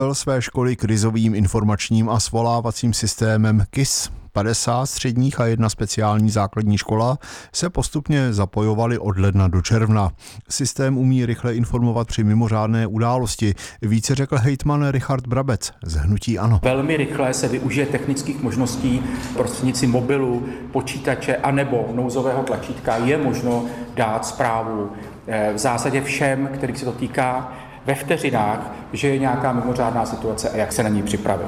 své školy krizovým informačním a svolávacím systémem KISS. 50 středních a 1 speciální základní škola se postupně zapojovaly od ledna do června. Systém umí rychle informovat při mimořádné události. Více řekl hejtman Richard Brabec z hnutí ANO. Velmi rychle se využije technických možností prostřednictvím mobilu, počítače anebo nouzového tlačítka. Je možno dát zprávu v zásadě všem, kterých se to týká, ve vteřinách, že je nějaká mimořádná situace a jak se na ní připravit.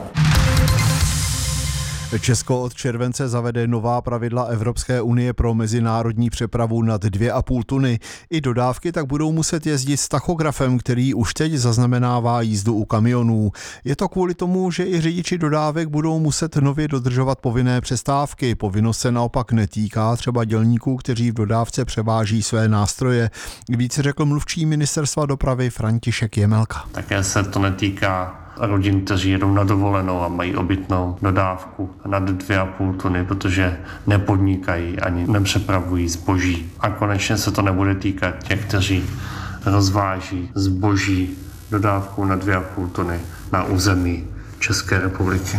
Česko od července zavede nová pravidla Evropské unie pro mezinárodní přepravu nad 2,5 tuny. I dodávky tak budou muset jezdit s tachografem, který už teď zaznamenává jízdu u kamionů. Je to kvůli tomu, že i řidiči dodávek budou muset nově dodržovat povinné přestávky. Povinnost se naopak netýká třeba dělníků, kteří v dodávce převáží své nástroje. Více řekl mluvčí ministerstva dopravy František Jemelka. Také se to netýká rodin, kteří jedou na dovolenou a mají obytnou dodávku nad 2,5 tuny, protože nepodnikají ani nepřepravují zboží. A konečně se to nebude týkat těch, kteří rozváží zboží dodávku na 2,5 tuny na území České republiky.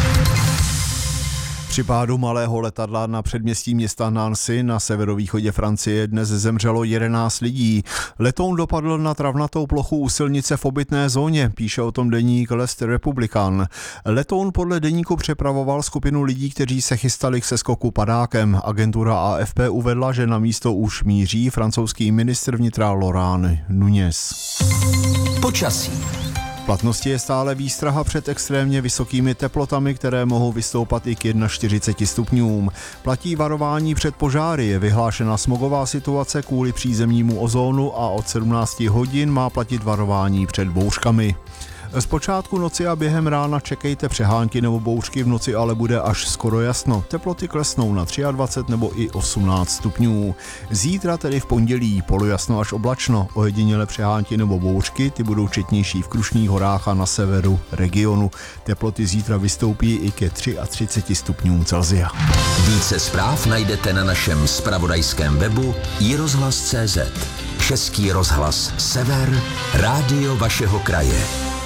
Při pádu malého letadla na předměstí města Nancy na severovýchodě Francie dnes zemřelo 11 lidí. Letoun dopadl na travnatou plochu u silnice v obytné zóně, píše o tom deník L'Est Republican. Letoun podle deníku přepravoval skupinu lidí, kteří se chystali k seskoku padákem. Agentura AFP uvedla, že na místo už míří francouzský ministr vnitra Laurent Nunez. Počasí. V platnosti je stále výstraha před extrémně vysokými teplotami, které mohou vystoupat i k 41 stupňům. Platí varování před požáry, je vyhlášena smogová situace kvůli přízemnímu ozónu a od 17 hodin má platit varování před bouřkami. Z počátku noci a během rána čekejte přehánky nebo bouřky, v noci ale bude až skoro jasno. Teploty klesnou na 23 nebo i 18 stupňů. Zítra tedy v pondělí polojasno až oblačno, ojediněle přehánky nebo bouřky, ty budou četnější v Krušných horách a na severu regionu. Teploty zítra vystoupí i ke 33 stupňům Celsia. Více zpráv najdete na našem zpravodajském webu iRozhlas.cz. Český rozhlas Sever, rádio vašeho kraje.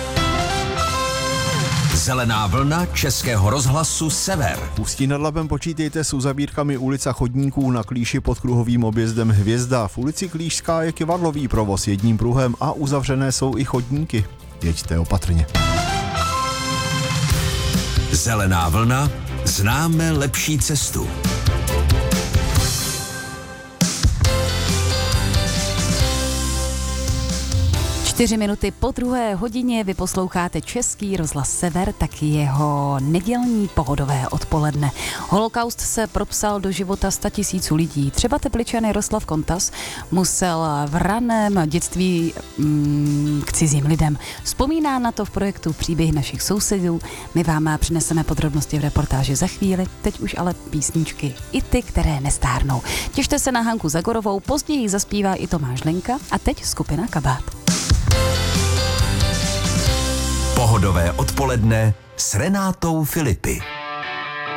Zelená vlna Českého rozhlasu Sever. Ústí nad Labem počítejte s uzavírkami ulic a chodníků na Klíši pod kruhovým objezdem Hvězda. V ulici Klíšská je kyvadlový provoz jedním pruhem a uzavřené jsou i chodníky. Jeďte opatrně. Zelená vlna, známe lepší cestu. 4 minuty po 2:00 vy posloucháte Český rozhlas Sever, tak jeho nedělní pohodové odpoledne. Holokaust se propsal do života 100 000 lidí. Třeba Tepličan Jaroslav Kontas musel v raném dětství k cizím lidem. Vzpomíná na to v projektu Příběhy našich sousedů. My vám přineseme podrobnosti v reportáži za chvíli, teď už ale písničky, i ty, které nestárnou. Těšte se na Hanku Zagorovou, později zaspívá i Tomáš Lenka a teď skupina Kabát. Pohodové odpoledne s Renátou Filipy.